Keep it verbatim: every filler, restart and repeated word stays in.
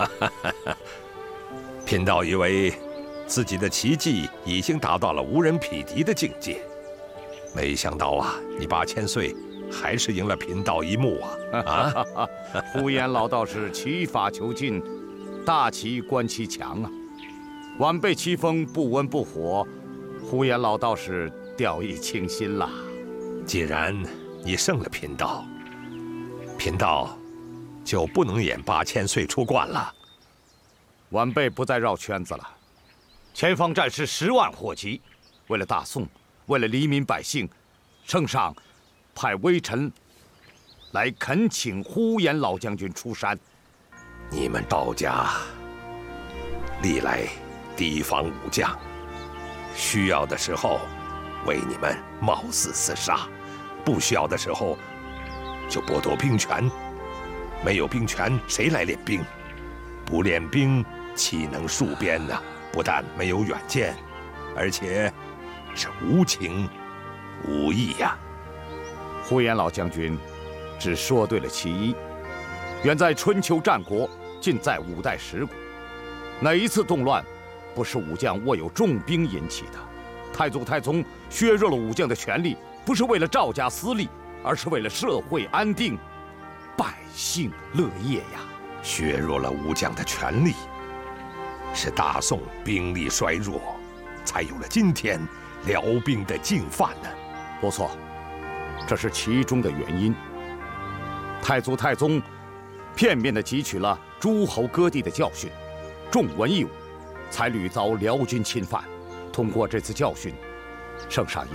贫道以为自己的奇技已经达到了无人匹敌的境界，没想到啊，你八千岁还是赢了贫道一目啊！啊！ 呼延老道士奇法求进，大旗观其强啊！晚辈棋风不温不火，呼延老道士掉以轻心了。 既然你胜了贫道，贫道就不能演八千岁出关了。 晚辈不再绕圈子了。前方战事十万火急，为了大宋，为了黎民百姓，圣上派微臣来恳请呼延老将军出山。 你们道家历来提防武将，需要的时候为你们冒死厮杀，不需要的时候就剥夺兵权。没有兵权，谁来练兵？不练兵，岂能戍边呢？不但没有远见，而且是无情无义呀！ 呼延老将军只说对了其一，远在春秋战国，近在五代十国，哪一次动乱不是武将握有重兵引起的？太祖太宗削弱了武将的权力，不是为了赵家私利，而是为了社会安定、百姓乐业呀！ 削弱了武将的权力，是大宋兵力衰弱，才有了今天辽兵的进犯呢。 不错，这是其中的原因。太祖太宗片面地汲取了诸侯割地的教训，重文抑武，才屡遭辽军侵犯。通过这次教训，圣上